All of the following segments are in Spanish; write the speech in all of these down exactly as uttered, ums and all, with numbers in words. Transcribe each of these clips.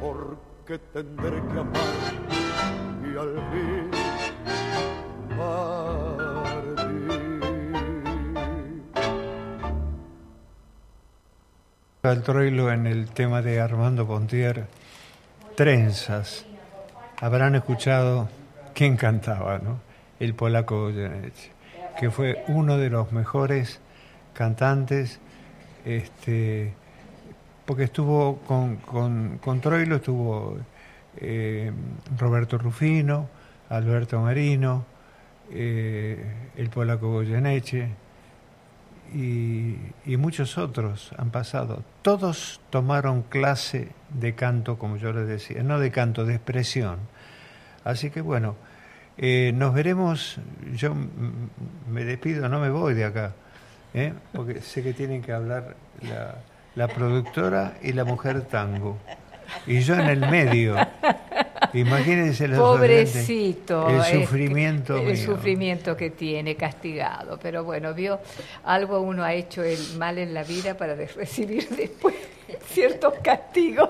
porque tendré que amar y al fin partir. Al Troilo en el tema de Armando Pontier, Trenzas. Habrán escuchado quién cantaba, ¿no? El polaco Goyeneche, que fue uno de los mejores cantantes, este, porque estuvo con, con, con Troilo, estuvo eh, Roberto Rufino, Alberto Marino, eh, el polaco Goyeneche y, y muchos otros han pasado. Todos tomaron clase de canto, como yo les decía, no de canto, de expresión. Así que bueno, eh, nos veremos. Yo m- me despido, no me voy de acá, ¿eh? Porque sé que tienen que hablar la, la productora y la mujer tango. Y yo en el medio. Imagínense los pobrecito, oyentes, el sufrimiento es que, el mío. sufrimiento que tiene, castigado. Pero bueno, vio, algo uno ha hecho el mal en la vida para de- recibir después ciertos castigos.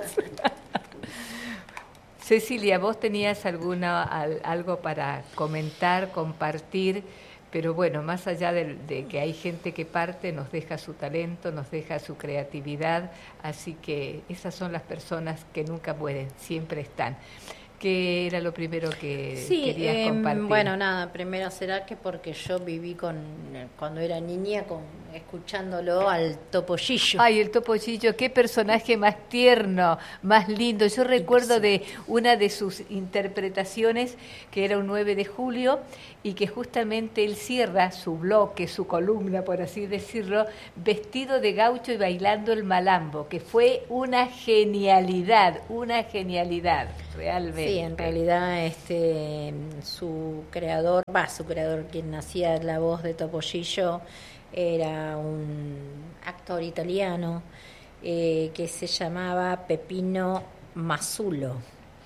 Cecilia, vos tenías alguna al, algo para comentar, compartir, pero bueno, más allá de, de que hay gente que parte, nos deja su talento, nos deja su creatividad, así que esas son las personas que nunca mueren, siempre están. ¿Qué era lo primero que sí, querías eh, compartir? Bueno, nada, primero será que porque yo viví con cuando era niña con escuchándolo al Topollillo. Ay, el Topollillo, qué personaje más tierno, más lindo. Yo recuerdo de una de sus interpretaciones, que era un nueve de julio, y que justamente él cierra su bloque, su columna, por así decirlo, vestido de gaucho y bailando el malambo, que fue una genialidad, una genialidad, realmente. Sí, en realidad este su creador, va, su creador, quien hacía la voz de Topollillo, era un actor italiano eh, que se llamaba Peppino Mazzulo.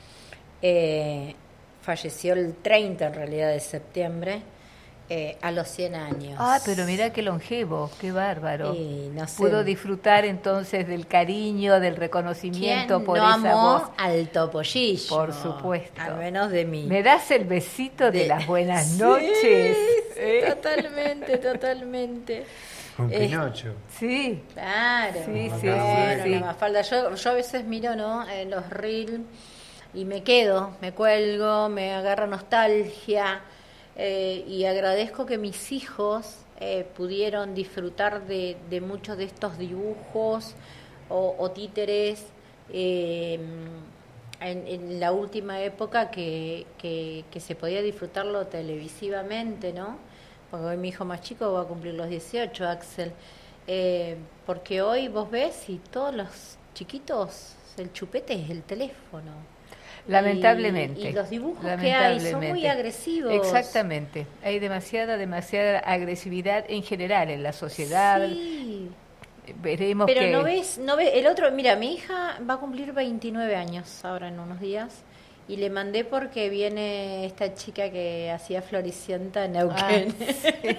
Eh, falleció el treinta en realidad de septiembre, eh, a los cien años. Ah, pero mira qué longevo, qué bárbaro. Y no sé, pudo disfrutar entonces del cariño, del reconocimiento ¿quién por no esa amó voz. al Topollillo? Por supuesto. Al menos de mí. ¿Me das el besito de, De- las buenas Sí, noches? sí, ¿Eh? totalmente, totalmente. Con Eh, Pinocho. Sí, Claro. Sí, sí, Bueno, sí, sí. la Mafalda. Yo, yo a veces miro, ¿no?, en los reels y me quedo, me cuelgo, me agarra nostalgia eh, y agradezco que mis hijos eh, pudieron disfrutar de, de muchos de estos dibujos o, o títeres eh, en, en la última época que, que, que se podía disfrutarlo televisivamente, ¿no? Porque hoy mi hijo más chico va a cumplir los dieciocho, Axel. Eh, porque hoy vos ves y todos los chiquitos, el chupete es el teléfono. lamentablemente. Y, y los dibujos que hay lamentablemente. son muy agresivos. Exactamente. Hay demasiada, demasiada agresividad en general en la sociedad. Sí. Veremos Pero que... no ves, no ves, el otro, mira, mi hija va a cumplir veintinueve años ahora en unos días. Y le mandé porque viene esta chica que hacía Floricienta en Neuquén. Ah, sí.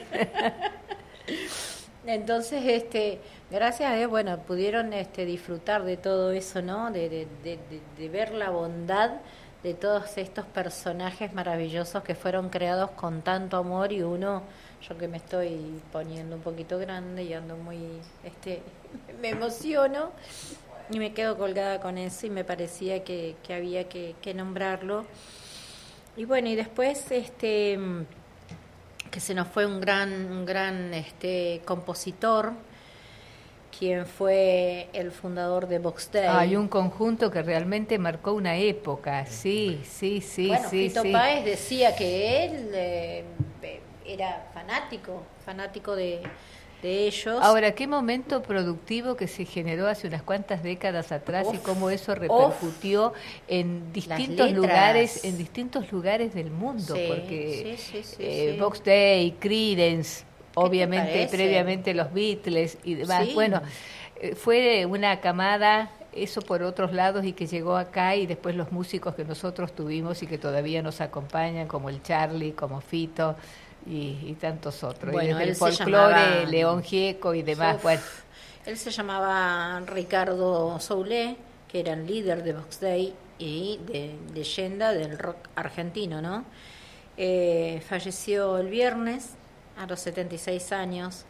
Entonces, este, gracias a Dios, bueno, pudieron este, disfrutar de todo eso, ¿no? De, de, de, de, de ver la bondad de todos estos personajes maravillosos que fueron creados con tanto amor y uno, yo que me estoy poniendo un poquito grande y ando muy, este, me emociono. Y me quedo colgada con eso y me parecía que, que había que, que nombrarlo. Y bueno, y después este que se nos fue un gran un gran este compositor, quien fue el fundador de Box Day. Hay un conjunto que realmente marcó una época, sí, sí, sí, bueno, sí. Fito sí. Páez decía que él eh, era fanático, fanático de de ellos. Ahora, qué momento productivo que se generó hace unas cuantas décadas atrás Uf, y cómo eso repercutió uf, en distintos letras. lugares, en distintos lugares del mundo, Sí, porque sí, sí, sí, eh, sí. Box Day, Creedence, obviamente parece? previamente los Beatles y demás. Sí. Bueno, eh, fue una camada, eso por otros lados, y que llegó acá, y después los músicos que nosotros tuvimos y que todavía nos acompañan, como el Charlie, como Fito, Y, y tantos otros. Bueno, y desde él el se folclore, llamaba- León Gieco y demás. Uf, Bueno, él se llamaba Ricardo Soulé, que eran líder de Box Day y de leyenda del rock argentino, ¿no? Eh, falleció el viernes a los setenta y seis años.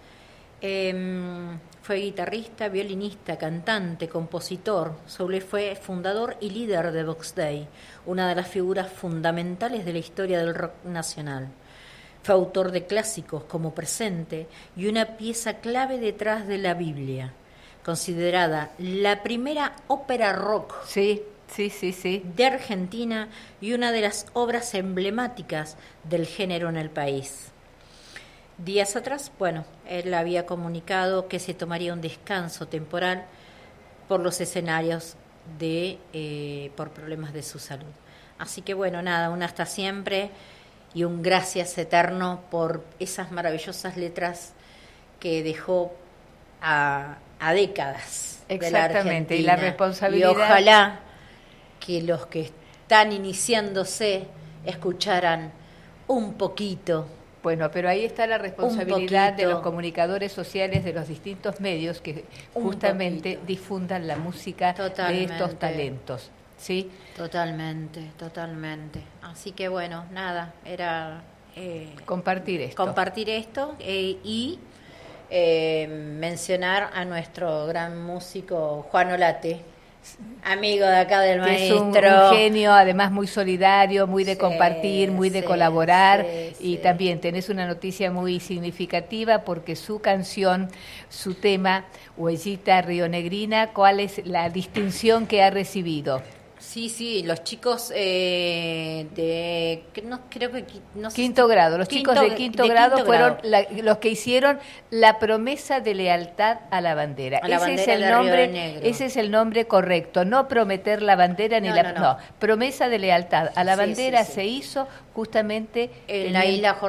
Eh, fue guitarrista, violinista, cantante, compositor. Soule fue fundador y líder de Box Day, una de las figuras fundamentales de la historia del rock nacional. Fue autor de clásicos como Presente y una pieza clave detrás de la Biblia, considerada la primera ópera rock Sí, sí, sí, sí. de Argentina y una de las obras emblemáticas del género en el país. Días atrás, bueno, él había comunicado que se tomaría un descanso temporal por los escenarios de eh, por problemas de su salud. Así que bueno, nada, un hasta siempre y un gracias eterno por esas maravillosas letras que dejó a, a décadas de la Exactamente, y Argentina. la responsabilidad. Y ojalá que los que están iniciándose escucharan un poquito. Bueno, pero ahí está la responsabilidad de poquito. los comunicadores sociales de los distintos medios que Un justamente poquito. difundan la música Totalmente. de estos talentos, ¿sí? Totalmente, totalmente. Así que bueno, nada, era eh, Compartir esto. compartir esto eh, y eh, mencionar a nuestro gran músico Juan Olate, amigo de acá del que es un, maestro. un genio, además muy solidario, muy de Sí, compartir, muy de sí, colaborar, sí, y sí. también tenés una noticia muy significativa porque su canción, su tema, Huellita Rionegrina, ¿cuál es la distinción que ha recibido? Sí, sí, los chicos eh, de, que no creo que qui- no sé Quinto si- grado, los quinto- chicos de quinto de grado quinto fueron grado. la- los que hicieron la promesa de lealtad a la bandera. A la ese bandera es el de Río nombre, de Negro. ese es el nombre correcto, no prometer la bandera ni No, la no, no. promesa de lealtad a la Sí, sí, bandera sí. se hizo justamente En la el- isla